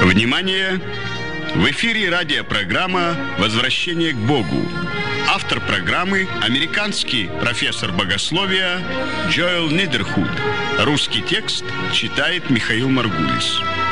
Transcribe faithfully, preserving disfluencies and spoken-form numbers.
Внимание! В эфире радиопрограмма «Возвращение к Богу». Автор программы – американский профессор богословия Джоэл Нидерхуд. Русский текст читает Михаил Маргулис.